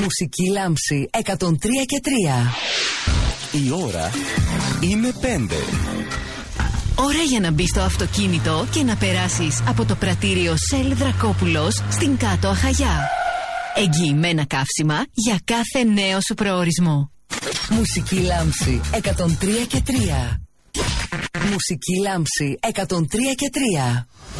Μουσική λάμψη 103 και 3. Η ώρα είναι 5. Ώρα για να μπεις στο αυτοκίνητο και να περάσεις από το πρατήριο Shell Δρακόπουλος στην Κάτω Αχαγιά. Εγγυημένα καύσιμα για κάθε νέο σου προορισμό. Μουσική λάμψη 103 και 3. Μουσική λάμψη 103 και 3.